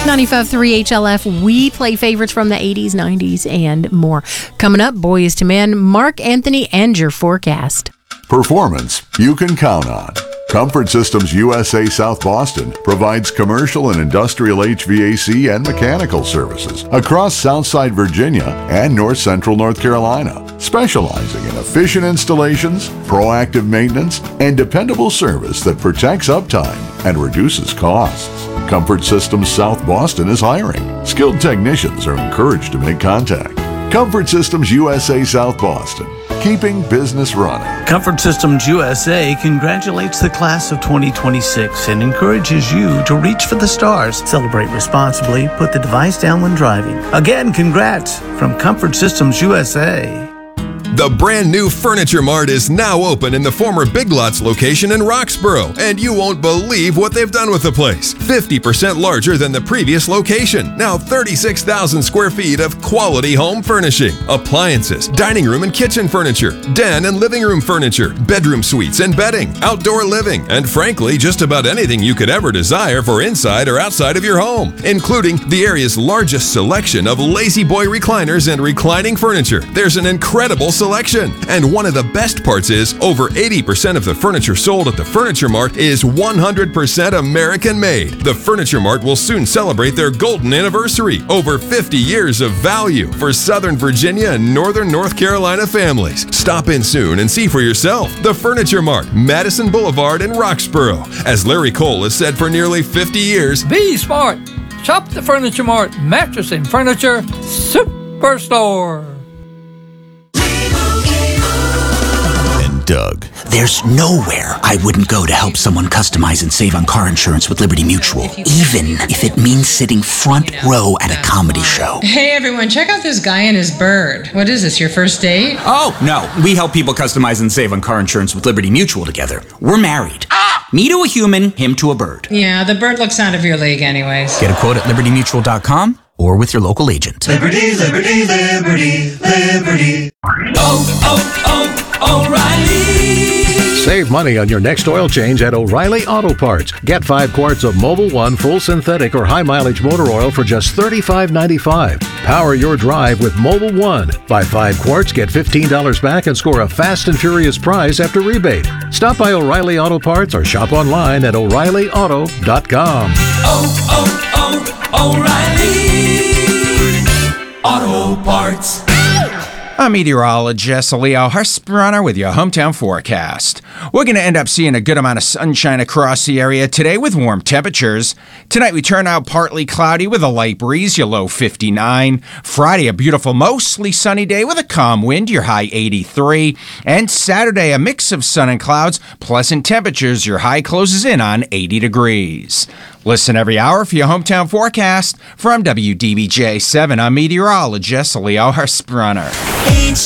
95.3 HLF, we play favorites from the 80s, 90s, and more. Coming up, Boys to Men, Mark Anthony, and your forecast. Performance you can count on. Comfort Systems USA South Boston provides commercial and industrial HVAC and mechanical services across Southside Virginia and North Central North Carolina, specializing in efficient installations, proactive maintenance, and dependable service that protects uptime and reduces costs. Comfort Systems South Boston is hiring. Skilled technicians are encouraged to make contact. Comfort Systems USA South Boston, keeping business running. Comfort Systems USA congratulates the class of 2026 and encourages you to reach for the stars. Celebrate responsibly. Put the device down when driving. Again, congrats from Comfort Systems USA. The brand new Furniture Mart is now open in the former Big Lots location in Roxborough, and you won't believe what they've done with the place. 50% larger than the previous location. Now 36,000 square feet of quality home furnishing. Appliances, dining room and kitchen furniture, den and living room furniture, bedroom suites and bedding, outdoor living, and frankly, just about anything you could ever desire for inside or outside of your home, including the area's largest selection of Lazy Boy recliners and reclining furniture. There's an incredible selection. And one of the best parts is over 80% of the furniture sold at the Furniture Mart is 100% American made. The Furniture Mart will soon celebrate their golden anniversary. Over 50 years of value for Southern Virginia and Northern North Carolina families. Stop in soon and see for yourself. The Furniture Mart, Madison Boulevard in Roxborough. As Larry Cole has said for nearly 50 years, Be smart. Shop the Furniture Mart, mattress and furniture superstore. Doug. There's nowhere I wouldn't go to help someone customize and save on car insurance with Liberty Mutual, even if it means sitting front row at a comedy show. Hey everyone, check out this guy and his bird. What is this, your first date? Oh, no. We help people customize and save on car insurance with Liberty Mutual together. We're married. Me to a human, him to a bird. Yeah, the bird looks out of your league anyways. Get a quote at libertymutual.com or with your local agent. Liberty, liberty, liberty, liberty. O'Reilly. Save money on your next oil change at O'Reilly Auto Parts. Get 5 quarts of Mobil 1 full synthetic or high mileage motor oil for just $35.95. Power your drive with Mobil 1. Buy 5 quarts, get $15 back and score a fast and furious prize after rebate. Stop by O'Reilly Auto Parts or shop online at O'ReillyAuto.com. O'Reilly Auto Parts. I'm meteorologist Leo Harsbrunner with your hometown forecast. We're going to end up seeing a good amount of sunshine across the area today with warm temperatures. Tonight we turn out partly cloudy with a light breeze, your low 59. Friday, a beautiful, mostly sunny day with a calm wind, your high 83. And Saturday, a mix of sun and clouds, pleasant temperatures, your high closes in on 80 degrees. Listen every hour for your hometown forecast from WDBJ 7. I'm meteorologist Leo Harsbrunner.